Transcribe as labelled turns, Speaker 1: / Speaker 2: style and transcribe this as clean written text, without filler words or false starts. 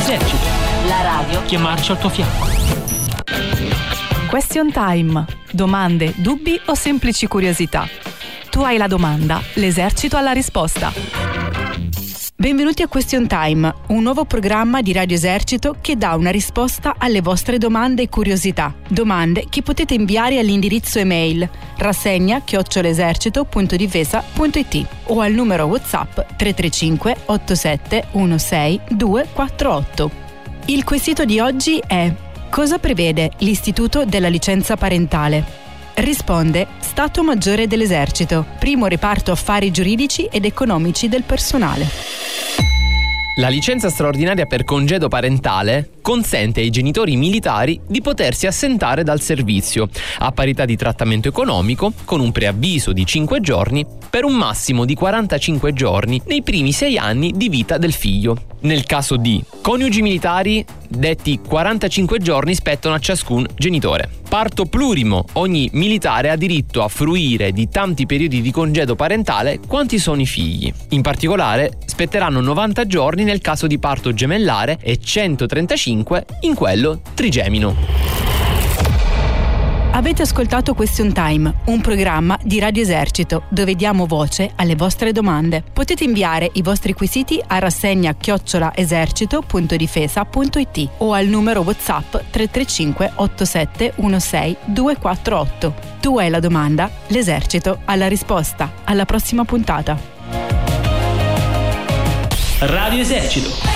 Speaker 1: Esercito,
Speaker 2: la radio
Speaker 1: che marcia al tuo fianco.
Speaker 3: Question Time. Domande, dubbi o semplici curiosità? Tu hai la domanda, l'esercito ha la risposta. Benvenuti a Question Time, un nuovo programma di Radio Esercito che dà una risposta alle vostre domande e curiosità. Domande che potete inviare all'indirizzo email rassegna@esercito.difesa.it o al numero WhatsApp 335 87 16 248. Il quesito di oggi è: cosa prevede l'Istituto della licenza parentale? Risponde Stato Maggiore dell'Esercito, primo reparto affari giuridici ed economici del personale.
Speaker 4: La licenza straordinaria per congedo parentale consente ai genitori militari di potersi assentare dal servizio, a parità di trattamento economico, con un preavviso di 5 giorni, per un massimo di 45 giorni nei primi 6 anni di vita del figlio. Nel caso di coniugi militari, detti 45 giorni spettano a ciascun genitore. Parto plurimo, ogni militare ha diritto a fruire di tanti periodi di congedo parentale quanti sono i figli. In particolare, spetteranno 90 giorni nel caso di parto gemellare e 135 in quello trigemino.
Speaker 3: Avete ascoltato Question Time, un programma di Radio Esercito dove diamo voce alle vostre domande. Potete inviare i vostri quesiti a rassegna@esercito.difesa.it o al numero WhatsApp 335 87 16 248. Tu hai la domanda, l'esercito ha la risposta. Alla prossima puntata.
Speaker 1: Radio Esercito.